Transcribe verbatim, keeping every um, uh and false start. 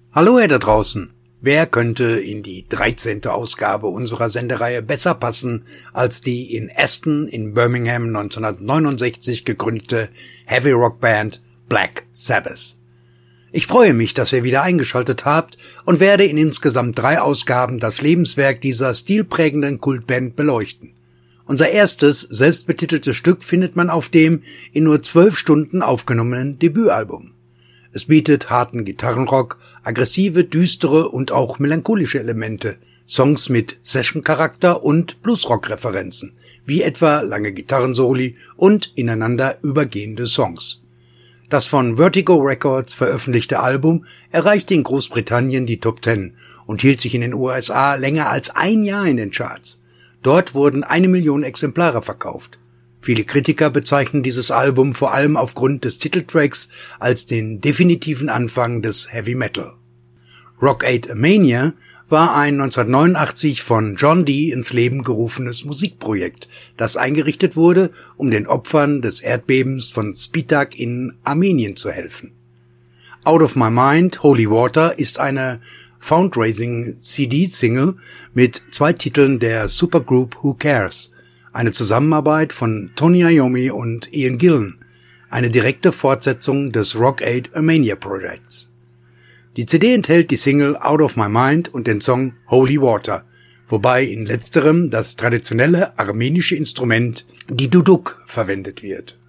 Hallo ihr da draußen. Wer könnte in die dreizehnte Ausgabe unserer Sendereihe besser passen als die in Aston in Birmingham neunzehnhundertneunundsechzig gegründete Heavy Rock Band Black Sabbath. Ich freue mich, dass ihr wieder eingeschaltet habt und werde in insgesamt drei Ausgaben das Lebenswerk dieser stilprägenden Kultband beleuchten. Unser erstes, selbstbetiteltes Stück findet man auf dem in nur zwölf Stunden aufgenommenen Debütalbum. Es bietet harten Gitarrenrock, aggressive, düstere und auch melancholische Elemente, Songs mit Session-Charakter und Bluesrock-Referenzen, wie etwa lange Gitarrensoli und ineinander übergehende Songs. Das von Vertigo Records veröffentlichte Album erreichte in Großbritannien die Top Ten und hielt sich in den U S A länger als ein Jahr in den Charts. Dort wurden eine Million Exemplare verkauft. Viele Kritiker bezeichnen dieses Album vor allem aufgrund des Titeltracks als den definitiven Anfang des Heavy Metal. Rock-Aid Mania war ein neunzehnhundertneunundachtzig von John Dee ins Leben gerufenes Musikprojekt, das eingerichtet wurde, um den Opfern des Erdbebens von Spitak in Armenien zu helfen. Out of My Mind, Holy Water ist eine Fundraising-C D-Single mit zwei Titeln der Supergroup Who Cares, eine Zusammenarbeit von Tony Iommi und Ian Gillan, eine direkte Fortsetzung des Rock-Aid Mania Projekts. Die C D enthält die Single Out of My Mind und den Song Holy Water, wobei in letzterem das traditionelle armenische Instrument, die Duduk, verwendet wird.